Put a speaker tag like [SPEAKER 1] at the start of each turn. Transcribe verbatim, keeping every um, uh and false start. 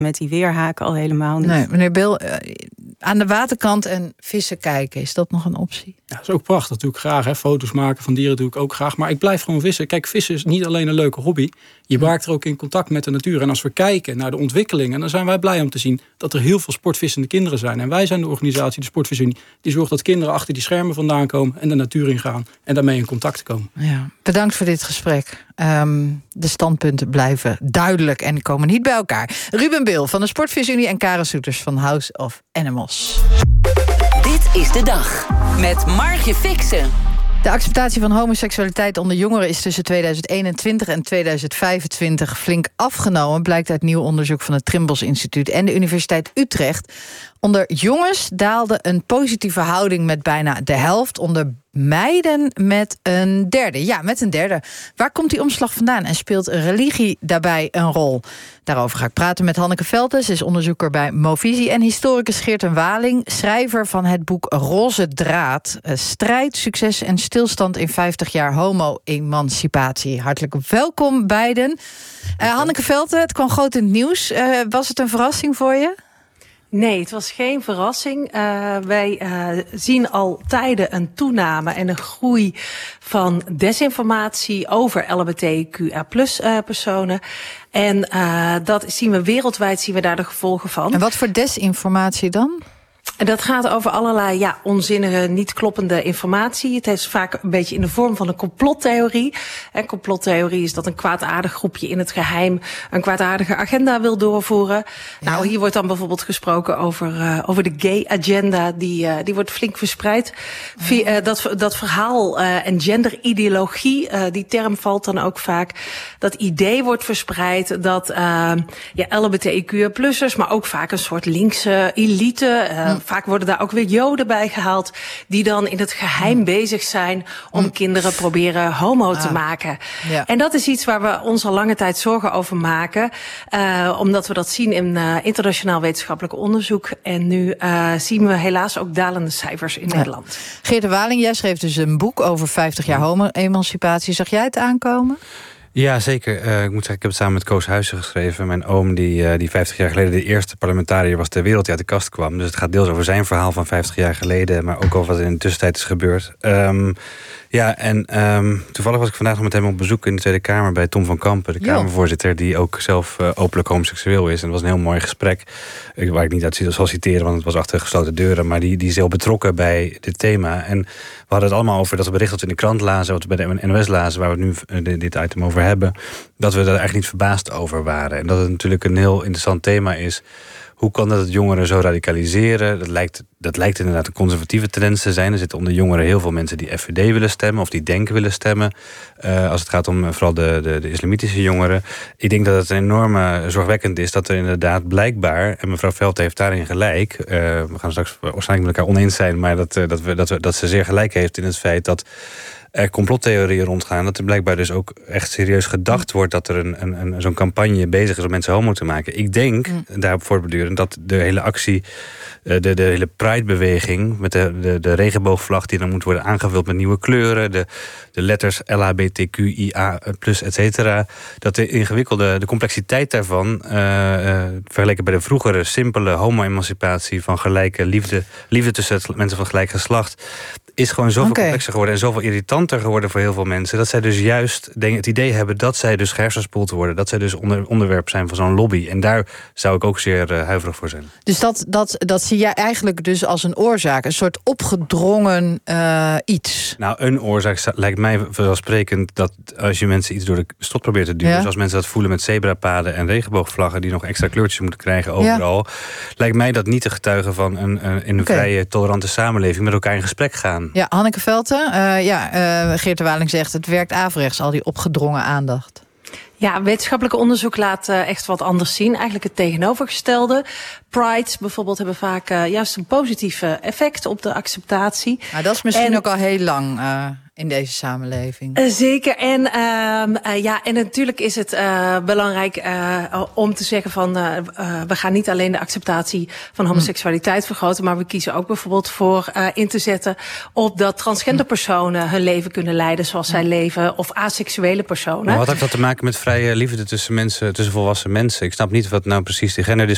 [SPEAKER 1] met die weerhaken al helemaal niet.
[SPEAKER 2] Nee, meneer Bil, uh, aan de waterkant en vissen kijken, is dat nog een optie?
[SPEAKER 3] Ja, dat is ook prachtig. Dat doe ik graag. Hè. Foto's maken van dieren doe ik ook graag. Maar ik blijf gewoon vissen. Kijk, vissen is niet alleen een leuke hobby. Je raakt er ook in contact met de natuur. En als we kijken naar de ontwikkelingen, dan zijn wij blij om te zien dat er heel veel sportvissende kinderen zijn. En wij zijn de organisatie, de Sportvisie, die zorgt dat kinderen achter die schermen vandaan komen en de natuur ingaan en daarmee in contact komen.
[SPEAKER 2] Ja, bedankt voor dit gesprek. Um, de standpunten blijven duidelijk en komen niet bij elkaar. Ruben Bil van de Sportvisie en Karen Soeters van House of Animals.
[SPEAKER 4] Dit is de dag met Margje Fixen.
[SPEAKER 2] De acceptatie van homoseksualiteit onder jongeren is tussen tweeduizend eenentwintig en tweeduizend vijfentwintig flink afgenomen, blijkt uit nieuw onderzoek van het Trimbos Instituut en de Universiteit Utrecht. Onder jongens daalde een positieve houding met bijna de helft, onder meiden met een derde. Ja, met een derde. Waar komt die omslag vandaan en speelt religie daarbij een rol? Daarover ga ik praten met Hanneke Velten. Ze is onderzoeker bij Movisie en historicus Geert-En Waling, schrijver van het boek Roze Draad. Strijd, succes en stilstand in vijftig jaar homo-emancipatie. Hartelijk welkom beiden. Uh, Hanneke Velten, het kwam groot in het nieuws. Uh, was het een verrassing voor je?
[SPEAKER 1] Nee, het was geen verrassing. Uh, wij uh, zien al tijden een toename en een groei van desinformatie over L H B T Q A plus uh, personen. En uh, dat zien we wereldwijd, zien we daar de gevolgen van.
[SPEAKER 2] En wat voor desinformatie dan?
[SPEAKER 1] En dat gaat over allerlei ja, onzinnige, niet kloppende informatie. Het is vaak een beetje in de vorm van een complottheorie. En complottheorie is dat een kwaadaardig groepje in het geheim een kwaadaardige agenda wil doorvoeren. Ja. Nou, hier wordt dan bijvoorbeeld gesproken over, uh, over de gay agenda. Die, uh, die wordt flink verspreid. Ja. Via, uh, dat, dat verhaal uh, en genderideologie, uh, die term valt dan ook vaak. Dat idee wordt verspreid dat uh, ja, L H B T Q A plussers, maar ook vaak een soort linkse elite. Uh, hm. Vaak worden daar ook weer Joden bij gehaald die dan in het geheim mm. bezig zijn om mm. kinderen proberen homo ah. te maken. Ja. En dat is iets waar we ons al lange tijd zorgen over maken. Uh, omdat we dat zien in uh, internationaal wetenschappelijk onderzoek. En nu uh, zien we helaas ook dalende cijfers in ja. Nederland.
[SPEAKER 2] Geert-En Waling, jij schreef dus een boek over vijftig jaar homo-emancipatie. Zag jij het aankomen?
[SPEAKER 5] Ja, zeker. Uh, ik moet zeggen, ik heb het samen met Koos Huizen geschreven. Mijn oom, die, uh, die vijftig jaar geleden de eerste parlementariër was ter wereld die uit de kast kwam. Dus het gaat deels over zijn verhaal van vijftig jaar geleden, maar ook over wat er in de tussentijd is gebeurd. Um, ja, en um, toevallig was ik vandaag nog met hem op bezoek in de Tweede Kamer bij Tom van Kampen, de jo. Kamervoorzitter, die ook zelf uh, openlijk homoseksueel is. En het was een heel mooi gesprek, waar ik niet uit zal citeren, want het was achter gesloten deuren, maar die, die is heel betrokken bij dit thema. En we hadden het allemaal over dat we bericht dat we in de krant lazen, wat we bij de N O S lazen, waar we nu uh, dit item over hebben, dat we daar eigenlijk niet verbaasd over waren. En dat het natuurlijk een heel interessant thema is. Hoe kan dat het jongeren zo radicaliseren? Dat lijkt, dat lijkt inderdaad een conservatieve tendens te zijn. Er zitten onder jongeren heel veel mensen die F V D willen stemmen of die denken willen stemmen. Uh, als het gaat om uh, vooral de, de, de islamitische jongeren. Ik denk dat het een enorme zorgwekkend is dat er inderdaad blijkbaar, en mevrouw Velten heeft daarin gelijk. Uh, we gaan straks waarschijnlijk met elkaar oneens zijn, maar dat, uh, dat, we, dat, we, dat ze zeer gelijk heeft in het feit dat er complottheorieën rondgaan, dat er blijkbaar dus ook echt serieus gedacht wordt dat er een, een, een, zo'n campagne bezig is om mensen homo te maken. Ik denk, mm. daarop voortbedurend, dat de hele actie, de, de hele Pride-beweging met de, de, de regenboogvlag die dan moet worden aangevuld met nieuwe kleuren, de, de letters L H B T Q I A plus, et cetera, dat de ingewikkelde, de complexiteit daarvan, uh, uh, vergeleken bij de vroegere simpele homo-emancipatie van gelijke liefde, liefde tussen mensen van gelijk geslacht, is gewoon zoveel okay. complexer geworden en zoveel irritanter geworden voor heel veel mensen, dat zij dus juist denk, het idee hebben dat zij dus gehersenspoeld worden, dat zij dus onder, onderwerp zijn van zo'n lobby. En daar zou ik ook zeer uh, huiverig voor zijn.
[SPEAKER 2] Dus dat, dat, dat zie jij eigenlijk dus als een oorzaak, een soort opgedrongen uh, iets?
[SPEAKER 5] Nou, een oorzaak lijkt mij vanzelfsprekend dat als je mensen iets door de strot probeert te duwen, ja. zoals mensen dat voelen met zebrapaden en regenboogvlaggen die nog extra kleurtjes moeten krijgen overal, ja. lijkt mij dat niet te getuigen van een, een, in een okay. vrije, tolerante samenleving met elkaar in gesprek gaan.
[SPEAKER 2] Ja, Hanneke Velten, uh, ja, uh, Geert-En Waling zegt het werkt averechts, al die opgedrongen aandacht.
[SPEAKER 1] Ja, wetenschappelijk onderzoek laat uh, echt wat anders zien. Eigenlijk het tegenovergestelde. Prides bijvoorbeeld hebben vaak uh, juist een positief effect op de acceptatie.
[SPEAKER 2] Maar dat is misschien en ook al heel lang uh, in deze samenleving.
[SPEAKER 1] Uh, zeker. En, uh, uh, ja, en natuurlijk is het uh, belangrijk uh, om te zeggen van uh, uh, we gaan niet alleen de acceptatie van homoseksualiteit vergroten, maar we kiezen ook bijvoorbeeld voor uh, in te zetten op dat transgender personen hun leven kunnen leiden zoals zij leven, of aseksuele personen.
[SPEAKER 5] Maar wat heeft dat te maken met vrije liefde tussen mensen, tussen volwassen mensen? Ik snap niet wat nou precies die genderdysforie